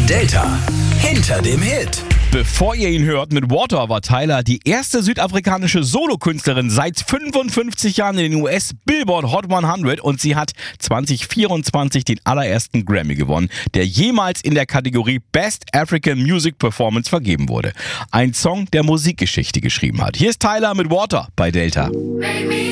Delta hinter dem Hit. Bevor ihr ihn hört, mit Water war Tyla die erste südafrikanische Solokünstlerin seit 55 Jahren in den US Billboard Hot 100 und sie hat 2024 den allerersten Grammy gewonnen, der jemals in der Kategorie Best African Music Performance vergeben wurde. Ein Song, der Musikgeschichte geschrieben hat. Hier ist Tyla mit Water bei Delta.